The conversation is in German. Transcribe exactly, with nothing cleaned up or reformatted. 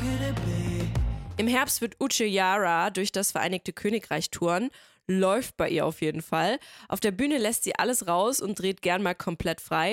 Im Herbst wird Uche Yara durch das Vereinigte Königreich touren. Läuft bei ihr auf jeden Fall. Auf der Bühne lässt sie alles raus und dreht gern mal komplett frei.